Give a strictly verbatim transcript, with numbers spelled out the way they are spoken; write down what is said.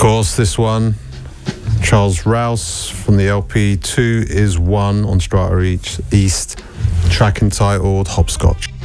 course, this one, Charles Rouse from the L P Two is One on Strata East, track entitled Hopscotch.